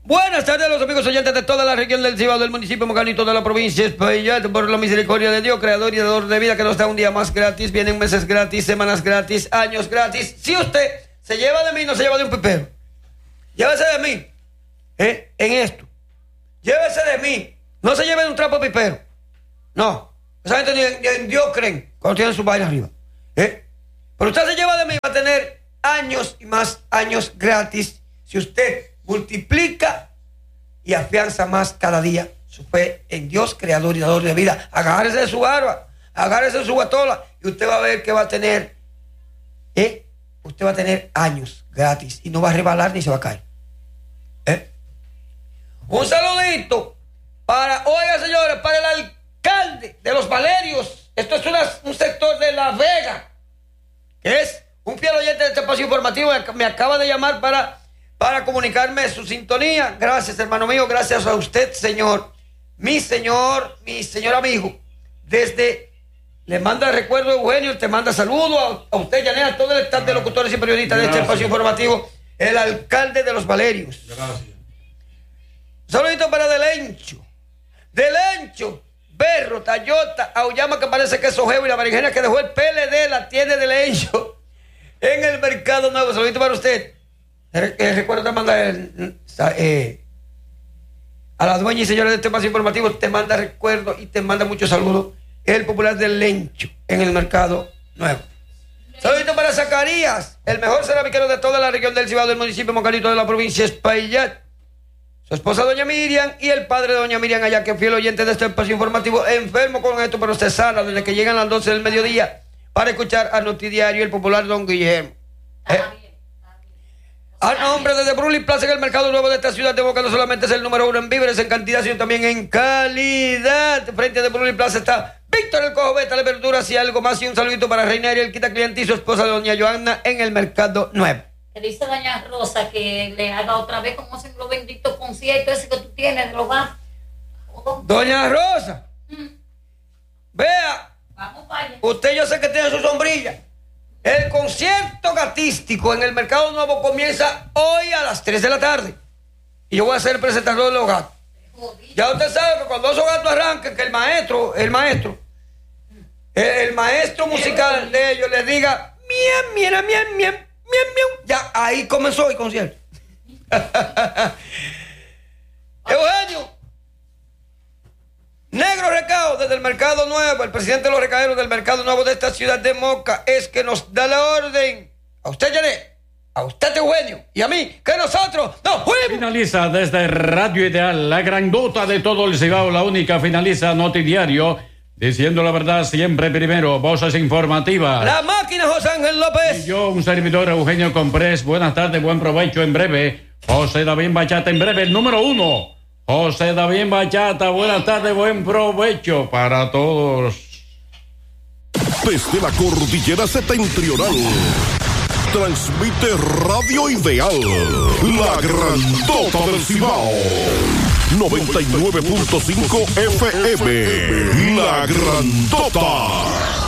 Buenas tardes a los amigos oyentes de toda la región del Cibao, del municipio Mocano y toda la provincia de Espaillat. Por la misericordia de Dios, creador y dador de vida, que nos da un día más gratis. Vienen meses gratis, semanas gratis, años gratis. Si usted se lleva de mí, no se lleva de un pipero. Llévese de mí, en esto. Llévese de mí. No se lleve de un trapo pipero. No. Esa gente ni en Dios creen cuando tienen su vaina arriba. Pero usted se lleva de mí, va a tener años y más años gratis si usted multiplica y afianza más cada día su fe en Dios, creador y dador de vida. Agárrese de su barba, agárrese de su guatola y usted va a ver que va a tener, usted va a tener años gratis y no va a rebalar ni se va a caer. Un saludito para, oiga señores, para el alcalde de Los Valerios. Esto es un sector de La Vega, que es un fiel oyente de este espacio informativo. Me acaba de llamar para comunicarme su sintonía. Gracias, hermano mío, gracias a usted, señor. Mi señor amigo. Le manda recuerdo, Eugenio, te manda saludos a usted, Yané, a todo el staff de locutores y periodistas de este espacio informativo, el alcalde de Los Valerios. Gracias. Un saludito para Delencho, Berro, Tayota, Auyama, que parece que es Ojeo, y la berenjena que dejó el PLD la tiene Delencho en el Mercado Nuevo. Saludito para usted. Recuerdo te manda a la dueña y señora de este espacio informativo, te manda recuerdo y te manda muchos saludos el popular del Lencho en el Mercado Nuevo. Saludito para Zacarías, el mejor ceramiquero de toda la región del Cibao, del municipio Mocanito de la provincia de Espaillat. Su esposa doña Miriam y el padre de doña Miriam allá, que fiel oyente de este espacio informativo, enfermo con esto, pero se sana desde que llegan las 12 del mediodía para escuchar a Notidiario el popular don Guillermo. A nombre de Brulli Plaza en el Mercado Nuevo de esta ciudad de Boca, no solamente es el número uno en víveres, en cantidad, sino también en calidad. Frente de Brulli Plaza está Víctor el Cojo Beta, de verduras y algo más. Y un saludito para Reina Ariel, quita cliente y su esposa doña Joanna en el Mercado Nuevo. Que dice doña Rosa que le haga otra vez como hacen los benditos conciertos ese que tú tienes de los gatos. Doña Rosa, vea, vamos para allá. Usted yo sé que tiene su sombrilla. El concierto gatístico en el Mercado Nuevo comienza hoy a las 3 de la tarde. Y yo voy a ser el presentador de los gatos. Ya usted sabe que cuando esos gatos arranquen, que el maestro musical de ellos les diga miau, ya ahí comenzó el concierto. Eugenio, Negro Recao desde el Mercado Nuevo, el presidente de los recaderos del Mercado Nuevo de esta ciudad de Moca, es que nos da la orden a usted, Yané, a usted, Eugenio, y a mí, que nosotros nos fuimos. Finaliza desde Radio Ideal, la grandota de todo el Cibao, la única. Finaliza Notidiario, diciendo la verdad siempre primero. Voces informativas. La máquina José Ángel López. Y yo, un servidor, Eugenio Comprés. Buenas tardes, buen provecho en breve. José David Bachata en breve, el número uno. José David Bachata, buenas tardes, buen provecho para todos. Desde la cordillera septentrional, transmite Radio Ideal, la grandota del Cibao. 99.5 FM, la grandota.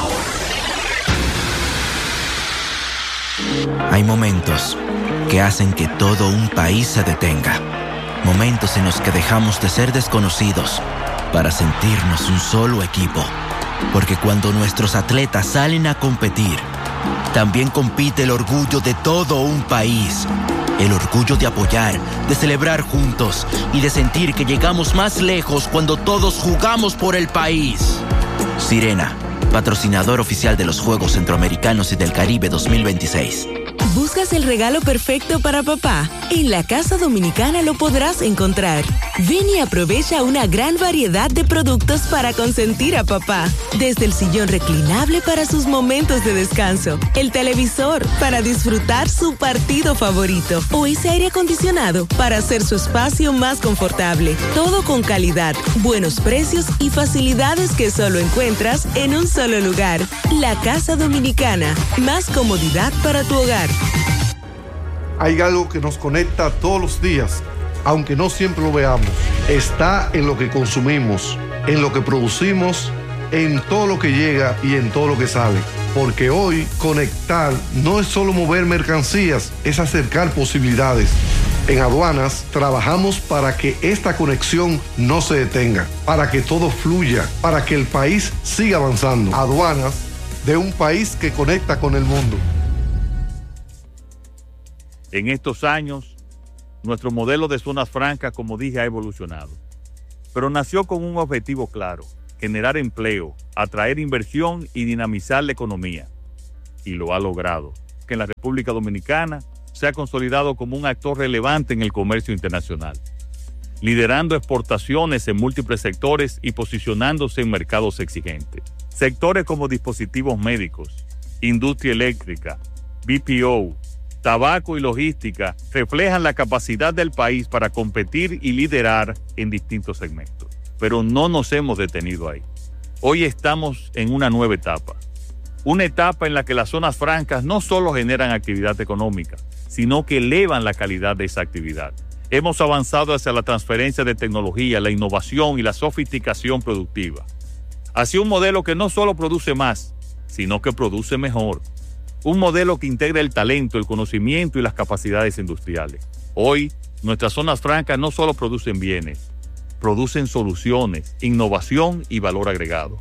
Hay momentos que hacen que todo un país se detenga. Momentos en los que dejamos de ser desconocidos para sentirnos un solo equipo. Porque cuando nuestros atletas salen a competir, también compite el orgullo de todo un país. El orgullo de apoyar, de celebrar juntos y de sentir que llegamos más lejos cuando todos jugamos por el país. Sirena, patrocinador oficial de los Juegos Centroamericanos y del Caribe 2026. ¿Buscas el regalo perfecto para papá? En la Casa Dominicana lo podrás encontrar. Ven y aprovecha una gran variedad de productos para consentir a papá. Desde el sillón reclinable para sus momentos de descanso, el televisor para disfrutar su partido favorito o ese aire acondicionado para hacer su espacio más confortable. Todo con calidad, buenos precios y facilidades que solo encuentras en un solo lugar. La Casa Dominicana. Más comodidad para tu hogar. Hay algo que nos conecta todos los días, aunque no siempre lo veamos. Está en lo que consumimos, en lo que producimos, en todo lo que llega y en todo lo que sale. Porque hoy conectar no es solo mover mercancías, es acercar posibilidades. En Aduanas trabajamos para que esta conexión no se detenga, para que todo fluya, para que el país siga avanzando. Aduanas de un país que conecta con el mundo. En estos años, nuestro modelo de zonas francas, como dije, ha evolucionado. Pero nació con un objetivo claro: generar empleo, atraer inversión y dinamizar la economía. Y lo ha logrado, que en la República Dominicana se ha consolidado como un actor relevante en el comercio internacional, liderando exportaciones en múltiples sectores y posicionándose en mercados exigentes. Sectores como dispositivos médicos, industria eléctrica, BPO, tabaco y logística reflejan la capacidad del país para competir y liderar en distintos segmentos. Pero no nos hemos detenido ahí. Hoy estamos en una nueva etapa. Una etapa en la que las zonas francas no solo generan actividad económica, sino que elevan la calidad de esa actividad. Hemos avanzado hacia la transferencia de tecnología, la innovación y la sofisticación productiva, hacia un modelo que no solo produce más, sino que produce mejor. Un modelo que integra el talento, el conocimiento y las capacidades industriales. Hoy, nuestras zonas francas no solo producen bienes, producen soluciones, innovación y valor agregado.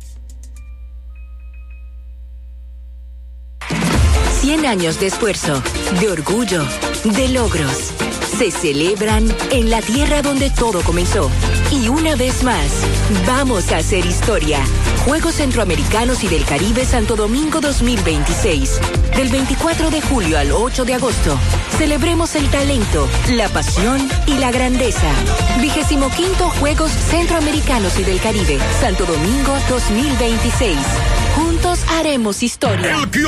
100 años de esfuerzo, de orgullo, de logros. Se celebran en la tierra donde todo comenzó. Y una vez más, vamos a hacer historia. Juegos Centroamericanos y del Caribe Santo Domingo 2026. Del 24 de julio al 8 de agosto. Celebremos el talento, la pasión y la grandeza. 25º Juegos Centroamericanos y del Caribe Santo Domingo 2026. Juntos haremos historia.